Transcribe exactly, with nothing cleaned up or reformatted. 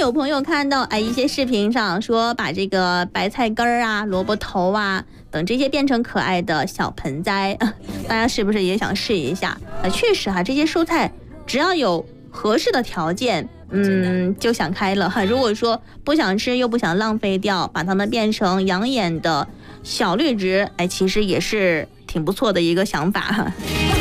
有朋友看到哎一些视频上说把这个白菜根儿啊、萝卜头啊等这些变成可爱的小盆栽，大家是不是也想试一下？啊，确实哈，这些蔬菜只要有合适的条件，嗯，就想开了哈。如果说不想吃又不想浪费掉，把它们变成养眼的小绿植，哎，其实也是挺不错的一个想法哈。